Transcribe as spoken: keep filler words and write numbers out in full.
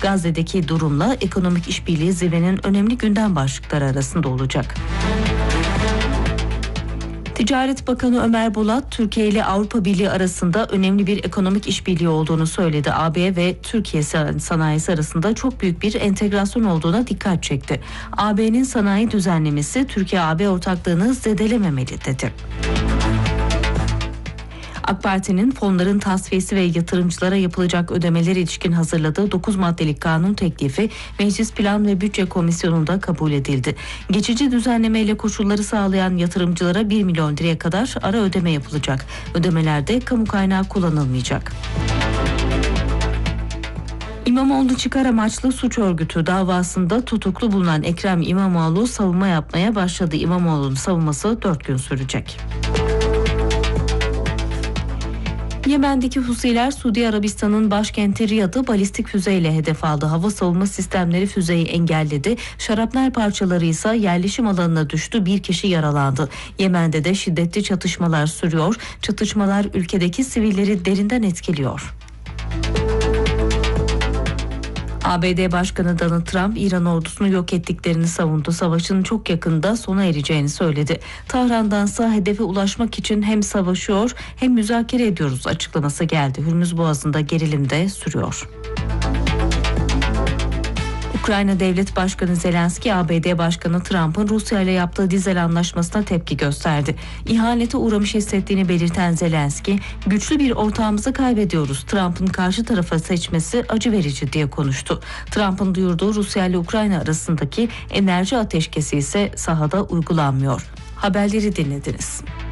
Gazze'deki durumla ekonomik işbirliği zirvenin önemli gündem başlıkları arasında olacak. Ticaret Bakanı Ömer Bolat, Türkiye ile Avrupa Birliği arasında önemli bir ekonomik işbirliği olduğunu söyledi. A B ve Türkiye sanayisi arasında çok büyük bir entegrasyon olduğuna dikkat çekti. A B'nin sanayi düzenlemesi Türkiye-A B ortaklığını zedelememeli dedi. AK Parti'nin fonların tasfiyesi ve yatırımcılara yapılacak ödemeler ilişkin hazırladığı dokuz maddelik kanun teklifi Meclis Plan ve Bütçe Komisyonu'nda kabul edildi. Geçici düzenlemeyle koşulları sağlayan yatırımcılara bir milyon liraya kadar ara ödeme yapılacak. Ödemelerde kamu kaynağı kullanılmayacak. İmamoğlu çıkar amaçlı suç örgütü davasında tutuklu bulunan Ekrem İmamoğlu savunma yapmaya başladı. İmamoğlu'nun savunması dört gün sürecek. Yemen'deki Husiler Suudi Arabistan'ın başkenti Riyad'ı balistik füzeyle hedef aldı. Hava savunma sistemleri füzeyi engelledi. Şarapnel parçaları ise yerleşim alanına düştü. Bir kişi yaralandı. Yemen'de de şiddetli çatışmalar sürüyor. Çatışmalar ülkedeki sivilleri derinden etkiliyor. A B D Başkanı Donald Trump, İran ordusunu yok ettiklerini savundu. Savaşın çok yakında sona ereceğini söyledi. Tahran'dansa hedefe ulaşmak için hem savaşıyor hem müzakere ediyoruz açıklaması geldi. Hürmüz Boğazı'nda gerilim de sürüyor. Ukrayna Devlet Başkanı Zelenski, A B D Başkanı Trump'ın Rusya ile yaptığı dizel anlaşmasına tepki gösterdi. İhanete uğramış hissettiğini belirten Zelenski, güçlü bir ortağımızı kaybediyoruz. Trump'ın karşı tarafa seçmesi acı verici diye konuştu. Trump'ın duyurduğu Rusya ile Ukrayna arasındaki enerji ateşkesi ise sahada uygulanmıyor. Haberleri dinlediniz.